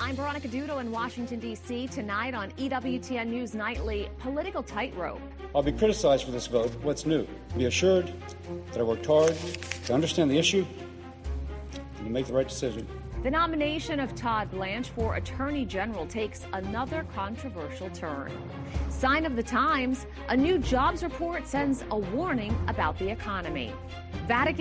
I'm Veronica Dudo in Washington, D.C. Tonight on EWTN News Nightly, political tightrope. I'll be criticized for this vote. What's new? Be assured that I worked hard to understand the issue and to make the right decision. The nomination of Todd Blanche for Attorney General takes another controversial turn. Sign of the times, a new jobs report sends a warning about the economy. Vatican